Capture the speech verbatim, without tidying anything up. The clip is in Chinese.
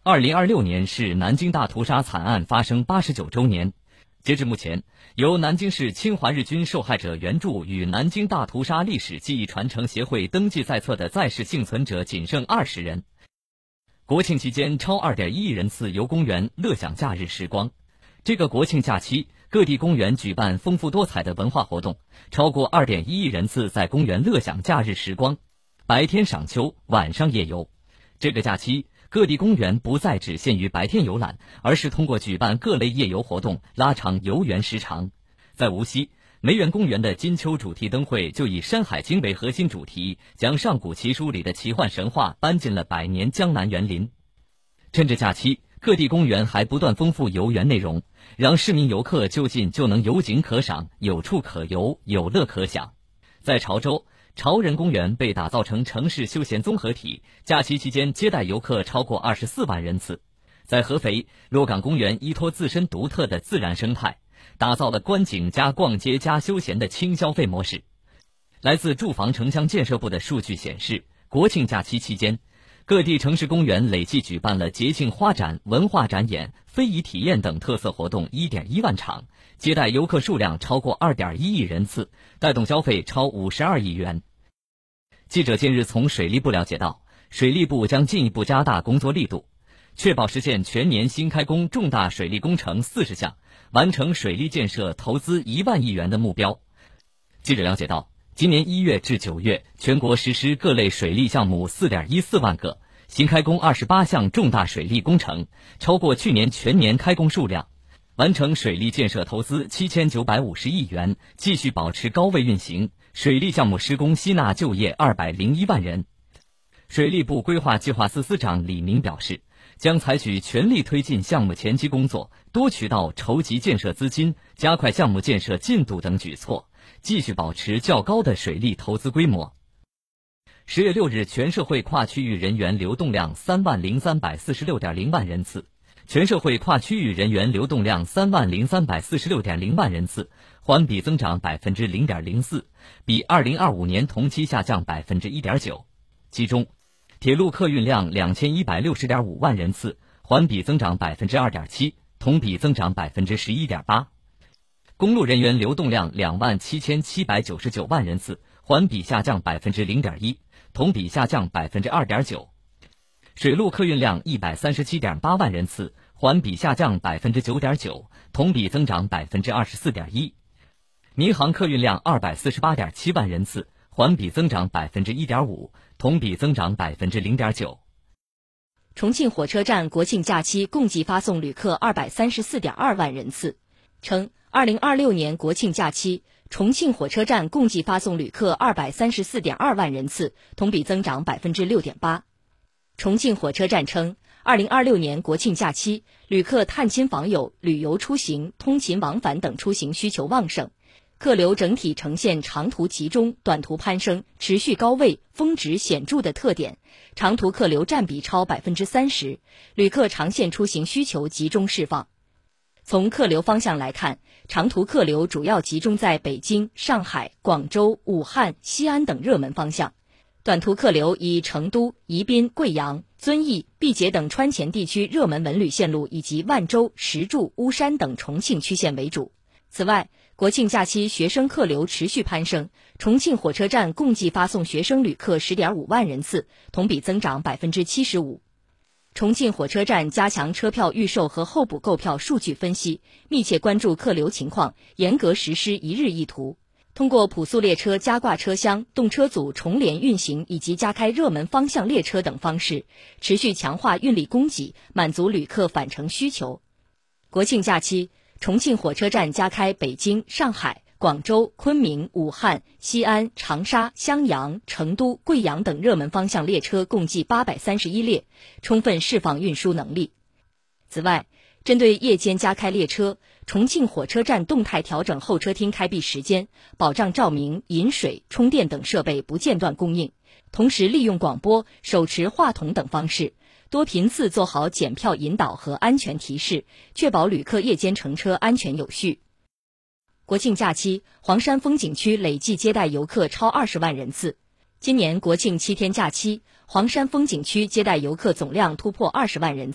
二零二六年是南京大屠杀惨案发生八十九周年。截至目前，由南京市侵华日军受害者援助与南京大屠杀历史记忆传承协会登记在册的在世幸存者仅剩二十人。国庆期间超 二点一亿人次游公园乐享假日时光。这个国庆假期，各地公园举办丰富多彩的文化活动，超过 二点一亿人次在公园乐享假日时光，白天赏秋，晚上夜游。这个假期，各地公园不再只限于白天游览，而是通过举办各类夜游活动拉长游园时长。在无锡，梅园公园的金秋主题灯会就以《山海经》为核心主题，将上古奇书里的奇幻神话搬进了百年江南园林。趁着假期，各地公园还不断丰富游园内容，让市民游客就近就能有景可赏，有处可游，有乐可享。在潮州，潮人公园被打造成城市休闲综合体，假期期间接待游客超过二十四万人次。在合肥，洛岗公园依托自身独特的自然生态，打造了观景加逛街加休闲的轻消费模式。来自住房城乡建设部的数据显示，国庆假期期间，各地城市公园累计举办了节庆花展、文化展演、非遗体验等特色活动 一点一万场，接待游客数量超过 二点一亿人次，带动消费超五十二亿元。记者近日从水利部了解到，水利部将进一步加大工作力度，确保实现全年新开工重大水利工程四十项，完成水利建设投资一万亿元的目标。记者了解到，今年一月至九月，全国实施各类水利项目 四点一四万个，新开工二十八项重大水利工程，超过去年全年开工数量，完成水利建设投资七千九百五十亿元，继续保持高位运行，水利项目施工吸纳就业二百零一万人。水利部规划计划司司长李明表示，将采取全力推进项目前期工作、多渠道筹集建设资金、加快项目建设进度等举措，继续保持较高的水利投资规模。十月六日，全社会跨区域人员流动量三万零三百四十六点零万人次，全社会跨区域人员流动量三万零三百四十六点零万人次，环比增长百分之零点零四，比二零二五年同期下降百分之一点九。其中，铁路客运量两千一百六十点五万人次，环比增长百分之二点七，同比增长百分之十一点八。公路人员流动量两万七千七百九十九万人次，环比下降百分之零点一，同比下降百分之二点九。水路客运量一百三十七点八万人次，环比下降百分之九点九，同比增长百分之二十四点一。民航客运量二百四十八点七万人次，环比增长百分之一点五，同比增长百分之零点九。 重庆火车站国庆假期共计发送旅客二百三十四点二万人次，称二零二六年国庆假期，重庆火车站共计发送旅客二百三十四点二万人次，同比增长百分之六点八。重庆火车站称，二零二六年国庆假期，旅客探亲访友、旅游出行、通勤往返等出行需求旺盛，客流整体呈现长途集中、短途攀升、持续高位、峰值显著的特点，长途客流占比超百分之三十，旅客长线出行需求集中释放。从客流方向来看，长途客流主要集中在北京、上海、广州、武汉、西安等热门方向，短途客流以成都、宜宾、贵阳、遵义、毕节等川黔地区热门文旅线路以及万州、石柱、巫山等重庆区县为主。此外，国庆假期学生客流持续攀升，重庆火车站共计发送学生旅客 十点五万人次，同比增长百分之七十五。重庆火车站加强车票预售和候补购票数据分析，密切关注客流情况，严格实施一日一图。通过普速列车加挂车厢、动车组重联运行以及加开热门方向列车等方式，持续强化运力供给，满足旅客返程需求。国庆假期，重庆火车站加开北京、上海、广州、昆明、武汉、西安、长沙、襄阳、成都、贵阳等热门方向列车共计八百三十一列，充分释放运输能力。此外，针对夜间加开列车，重庆火车站动态调整候车厅开闭时间，保障照明、饮水、充电等设备不间断供应，同时利用广播、手持话筒等方式，多频次做好检票引导和安全提示，确保旅客夜间乘车安全有序。国庆假期，黄山风景区累计接待游客超二十万人次。今年国庆七天假期，黄山风景区接待游客总量突破二十万人次。